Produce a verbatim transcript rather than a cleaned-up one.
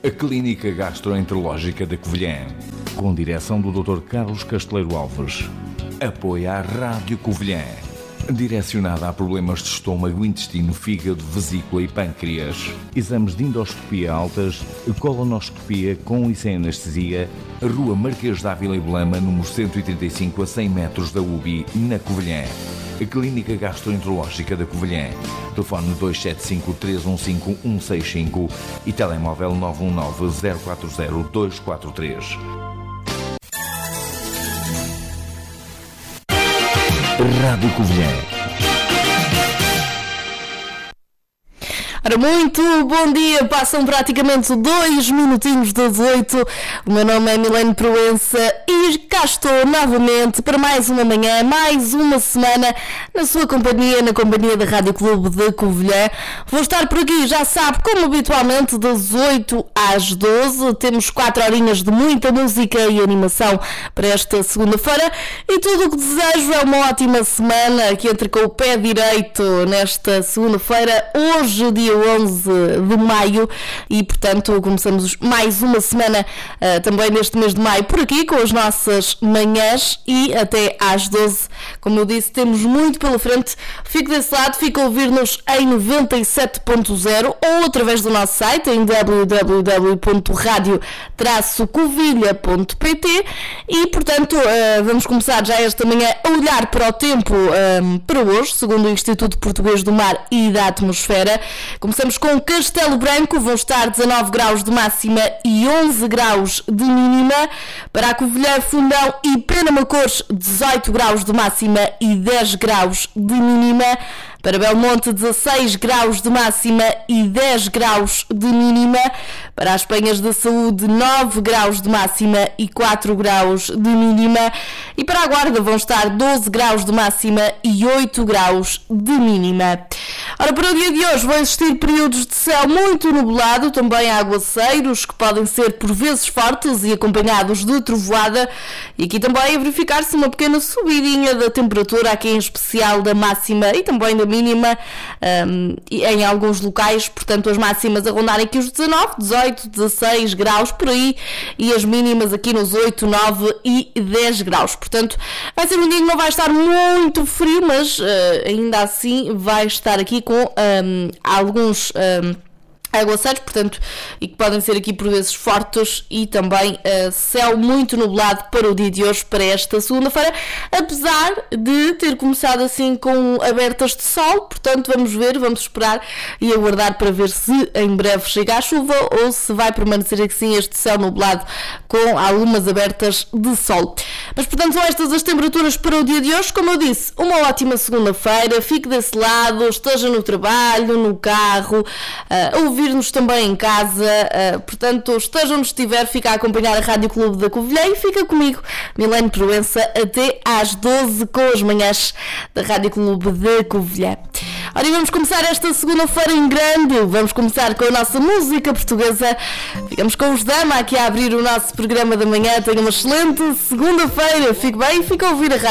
A Clínica Gastroenterológica da Covilhã, com direção do doutor Carlos Casteleiro Alves. Apoia a Rádio Covilhã, direcionada a problemas de estômago, intestino, fígado, vesícula e pâncreas. Exames de endoscopia altas, colonoscopia com e sem anestesia. Rua Marquês de Ávila e Belama, número cento e trinta e cinco, a cem metros da U B I, na Covilhã. A Clínica Gastroenterológica da Covilhã. Telefone dois sete cinco, três um cinco, um seis cinco e telemóvel nove um nove, zero quatro zero, dois quatro três. Rádio Covilhã. Ora, muito bom dia, passam praticamente dois minutinhos das oito. O meu nome é Milene Proença e cá estou novamente para mais uma manhã, mais uma semana na sua companhia, na companhia da Rádio Clube de Covilhã. Vou estar por aqui, já sabe, como habitualmente, das oito às doze. Temos quatro horinhas de muita música e animação para esta segunda-feira e tudo o que desejo é uma ótima semana que entre com o pé direito nesta segunda-feira, hoje, dia onze de maio, e portanto começamos mais uma semana uh, também neste mês de maio por aqui com as nossas manhãs e até às doze, como eu disse, temos muito pela frente. Fique desse lado, fique a ouvir-nos em noventa e sete ponto zero ou através do nosso site em w w w ponto radio traço covilha ponto p t e portanto uh, vamos começar já esta manhã a olhar para o tempo um, para hoje, segundo o Instituto Português do Mar e da Atmosfera. Começamos com Castelo Branco, vão estar dezanove graus de máxima e onze graus de mínima. Para a Covilhã, Fundão e Penamacores, dezoito graus de máxima e dez graus de mínima. Para Belmonte, dezasseis graus de máxima e dez graus de mínima. Para as Penhas da Saúde, nove graus de máxima e quatro graus de mínima. E para a Guarda vão estar doze graus de máxima e oito graus de mínima. Ora, para o dia de hoje vão existir períodos de céu muito nublado, também aguaceiros que podem ser por vezes fortes e acompanhados de trovoada. E aqui também a verificar-se uma pequena subidinha da temperatura, aqui em especial da máxima e também da mínima um, em alguns locais, portanto as máximas a rondarem aqui os dezanove, dezoito, dezasseis graus por aí e as mínimas aqui nos oito, nove e dez graus. Portanto, vai ser um dia que não vai estar muito frio, mas uh, ainda assim vai estar aqui com um, alguns um, aguaceiros, portanto, e que podem ser aqui por vezes fortes e também uh, céu muito nublado para o dia de hoje, para esta segunda-feira, apesar de ter começado assim com abertas de sol. Portanto, vamos ver, vamos esperar e aguardar para ver se em breve chega a chuva ou se vai permanecer assim este céu nublado com algumas abertas de sol. Mas, portanto, são estas as temperaturas para o dia de hoje. Como eu disse, uma ótima segunda-feira, fique desse lado, esteja no trabalho, no carro, uh, ouvir nos também em casa, uh, portanto, esteja onde estiver, fica a acompanhar a Rádio Clube da Covilhã e fica comigo, Milene Proença, até às doze com as manhãs da Rádio Clube da Covilhã. Ora, e vamos começar esta segunda-feira em grande, vamos começar com a nossa música portuguesa, ficamos com os Dama aqui a abrir o nosso programa da manhã. Tenha uma excelente segunda-feira, fique bem e fique a ouvir a Rádio